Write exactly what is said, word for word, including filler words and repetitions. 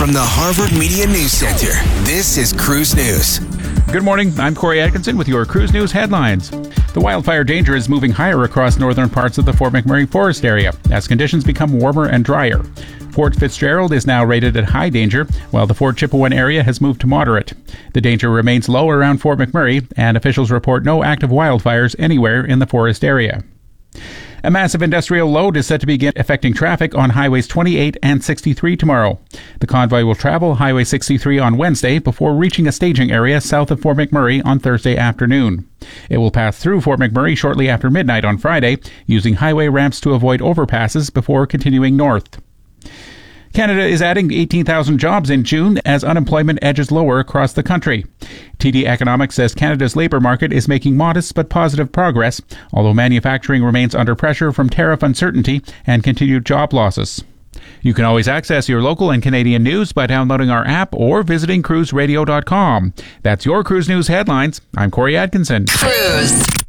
From the Harvard Media News Center, this is Cruise News. Good morning, I'm Corey Atkinson with your Cruise News headlines. The wildfire danger is moving higher across northern parts of the Fort McMurray forest area as conditions become warmer and drier. Fort Fitzgerald is now rated at high danger, while the Fort Chipewyan area has moved to moderate. The danger remains low around Fort McMurray, and officials report no active wildfires anywhere in the forest area. A massive industrial load is set to begin affecting traffic on Highways twenty-eight and sixty-three tomorrow. The convoy will travel Highway sixty-three on Wednesday before reaching a staging area south of Fort McMurray on Thursday afternoon. It will pass through Fort McMurray shortly after midnight on Friday, using highway ramps to avoid overpasses before continuing north. Canada is adding eighteen thousand jobs in June as unemployment edges lower across the country. T D Economics says Canada's labour market is making modest but positive progress, although manufacturing remains under pressure from tariff uncertainty and continued job losses. You can always access your local and Canadian news by downloading our app or visiting cruise radio dot com. That's your Cruise News headlines. I'm Corey Atkinson. Cruise.